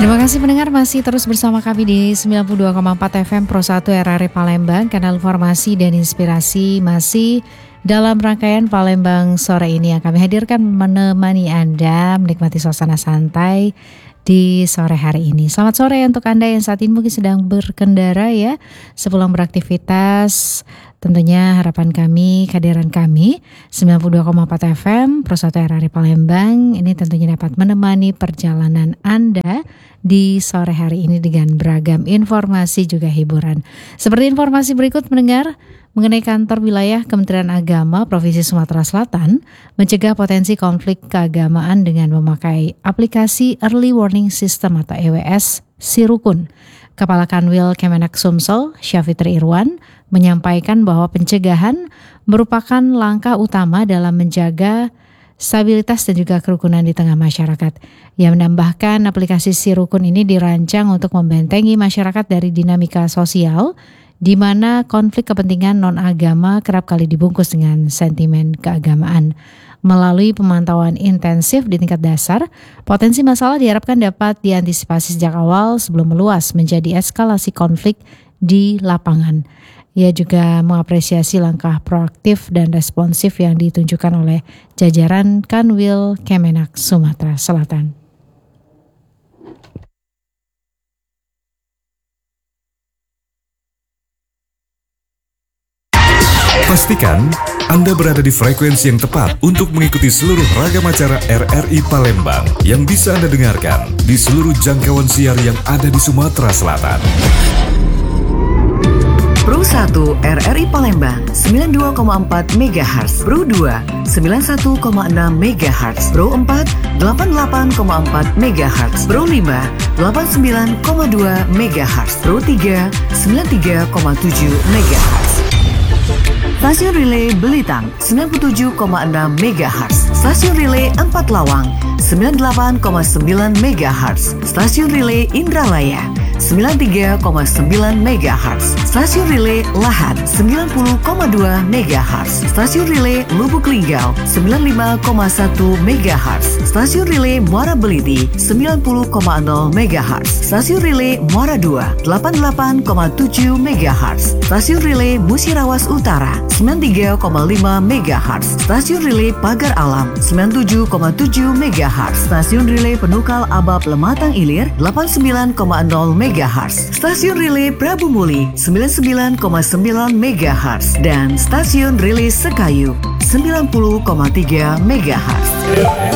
Terima kasih pendengar masih terus bersama kami di 92,4 FM Pro 1 RRI Palembang, kanal informasi dan inspirasi masih dalam rangkaian Palembang sore ini yang kami hadirkan menemani Anda menikmati suasana santai di sore hari ini. Selamat sore untuk Anda yang saat ini mungkin sedang berkendara ya, sepulang beraktivitas. Tentunya harapan kami, kehadiran kami 92,4 FM Pro 1 RRI Palembang ini tentunya dapat menemani perjalanan Anda di sore hari ini dengan beragam informasi juga hiburan. Seperti informasi berikut mendengar mengenai kantor wilayah Kementerian Agama Provinsi Sumatera Selatan mencegah potensi konflik keagamaan dengan memakai aplikasi Early Warning System atau EWS Sirukun. Kepala Kanwil Kemenak Sumsel, Syafitri Irwan, menyampaikan bahwa pencegahan merupakan langkah utama dalam menjaga stabilitas dan juga kerukunan di tengah masyarakat. Ia menambahkan aplikasi Sirukun ini dirancang untuk membentengi masyarakat dari dinamika sosial di mana konflik kepentingan non-agama kerap kali dibungkus dengan sentimen keagamaan. Melalui pemantauan intensif di tingkat dasar, potensi masalah diharapkan dapat diantisipasi sejak awal sebelum meluas menjadi eskalasi konflik di lapangan. Ia juga mengapresiasi langkah proaktif dan responsif yang ditunjukkan oleh jajaran Kanwil Kemenak Sumatera Selatan. Pastikan Anda berada di frekuensi yang tepat untuk mengikuti seluruh ragam acara RRI Palembang yang bisa Anda dengarkan di seluruh jangkauan siar yang ada di Sumatera Selatan. Pro 1 RRI Palembang 92,4 MHz, Pro 2 91,6 MHz, Pro 4 88,4 MHz, Pro 5 89,2 MHz, Pro 3 93,7 MHz. Stasiun Relay Belitang 97,6 MHz, Stasiun Relay 4 Lawang 98,9 MHz, Stasiun Relay Indralaya 93,9 MHz, Stasiun Relay Lahat 90,2 MHz, Stasiun Relay Lubuk Linggau 95,1 MHz, Stasiun Relay Muara Beliti 90,0 MHz, Stasiun Relay Muara 2 88,7 MHz, Stasiun Relay Musirawas Utara 93,5 MHz, Stasiun Relay Pagar Alam 97,7 MHz, Stasiun Relay Penukal Abab Lematang Ilir 89,0 MHz, Stasiun Relay Prabu Muli 99,9 MHz, dan Stasiun Relay Sekayu 90,3 MHz.